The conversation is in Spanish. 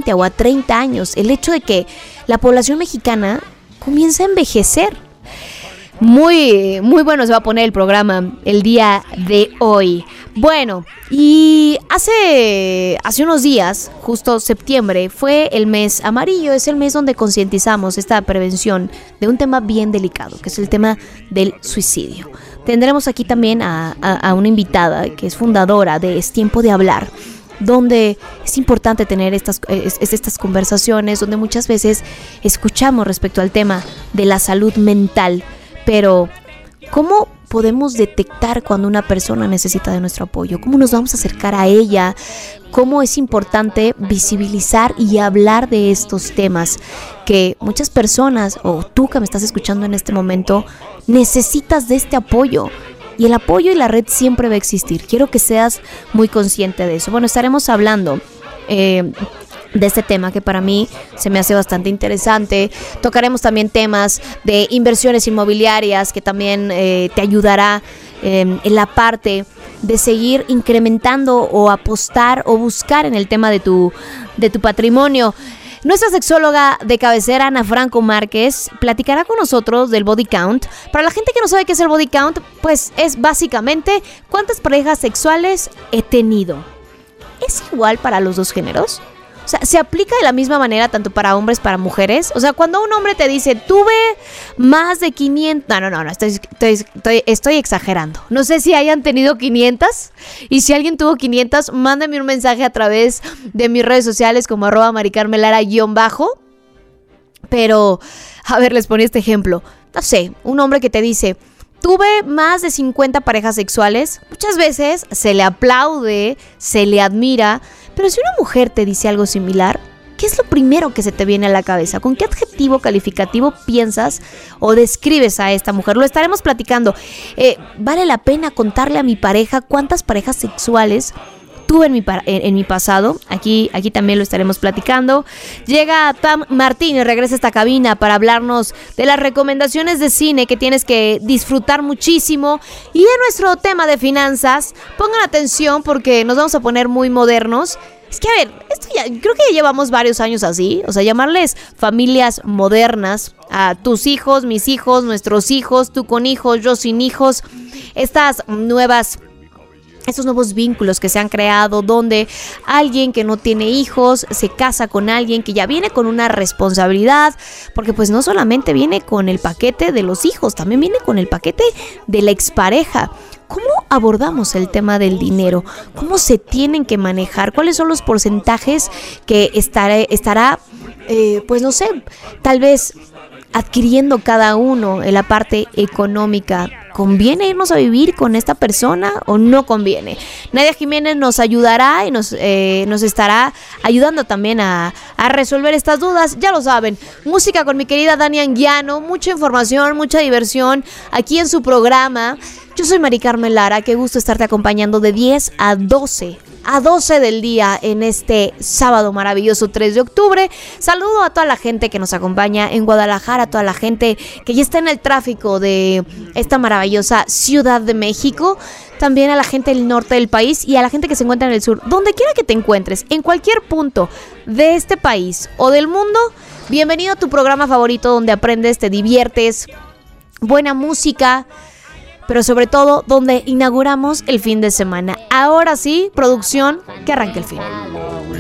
20 o a 30 años. El hecho de que la población mexicana comienza a envejecer. Muy, muy bueno se va a poner el programa el día de hoy. Bueno, y hace unos días, justo septiembre, fue el mes amarillo. Es el mes donde concientizamos esta prevención de un tema bien delicado, que es el tema del suicidio. Tendremos aquí también a una invitada que es fundadora de Es Tiempo de Hablar, donde es importante tener estas conversaciones, donde muchas veces escuchamos respecto al tema de la salud mental. Pero, ¿cómo podemos detectar cuando una persona necesita de nuestro apoyo? ¿Cómo nos vamos a acercar a ella? ¿Cómo es importante visibilizar y hablar de estos temas que muchas personas, o tú que me estás escuchando en este momento, necesitas de este apoyo? Y el apoyo y la red siempre va a existir. Quiero que seas muy consciente de eso. Bueno, estaremos hablando de este tema que para mí se me hace bastante interesante. Tocaremos también temas de inversiones inmobiliarias, que también te ayudará en la parte de seguir incrementando o apostar o buscar en el tema de tu patrimonio. Nuestra sexóloga de cabecera, Ana Franco Márquez, platicará con nosotros del body count. Para la gente que no sabe qué es el body count, pues es básicamente cuántas parejas sexuales he tenido. ¿Es igual para los dos géneros? O sea, ¿se aplica de la misma manera tanto para hombres, para mujeres? O sea, cuando un hombre te dice, tuve más de 500... No, estoy exagerando. No sé si hayan tenido 500. Y si alguien tuvo 500, mándame un mensaje a través de mis redes sociales como @maricarmelara_. Pero, a ver, les ponía este ejemplo. No sé, un hombre que te dice, tuve más de 50 parejas sexuales. Muchas veces se le aplaude, se le admira. Pero si una mujer te dice algo similar, ¿qué es lo primero que se te viene a la cabeza? ¿Con qué adjetivo calificativo piensas o describes a esta mujer? Lo estaremos platicando. ¿Vale la pena contarle a mi pareja cuántas parejas sexuales tuve en mi pasado? Aquí también lo estaremos platicando. Llega Pam Martínez, regresa a esta cabina para hablarnos de las recomendaciones de cine que tienes que disfrutar muchísimo. Y de nuestro tema de finanzas, pongan atención porque nos vamos a poner muy modernos. Es que, a ver, esto ya, creo que ya llevamos varios años así. O sea, llamarles familias modernas a tus hijos, mis hijos, nuestros hijos, tú con hijos, yo sin hijos. Estos nuevos vínculos que se han creado, donde alguien que no tiene hijos se casa con alguien que ya viene con una responsabilidad, porque pues no solamente viene con el paquete de los hijos, también viene con el paquete de la expareja. ¿Cómo abordamos el tema del dinero? ¿Cómo se tienen que manejar? ¿Cuáles son los porcentajes que estará, pues no sé, tal vez adquiriendo cada uno en la parte económica? ¿Conviene irnos a vivir con esta persona o no conviene? Nadia Jiménez nos ayudará y nos estará ayudando también a resolver estas dudas. Ya lo saben, música con mi querida Dani Anguiano, mucha información, mucha diversión aquí en su programa. Yo soy Mari Carmen Lara, qué gusto estarte acompañando de 10 a 12 del día en este sábado maravilloso 3 de octubre. Saludo a toda la gente que nos acompaña en Guadalajara, a toda la gente que ya está en el tráfico de esta maravillosa Ciudad de México, también a la gente del norte del país y a la gente que se encuentra en el sur. Donde quiera que te encuentres, en cualquier punto de este país o del mundo, bienvenido a tu programa favorito donde aprendes, te diviertes, buena música, pero sobre todo donde inauguramos el fin de semana. Ahora sí, producción, que arranque el fin.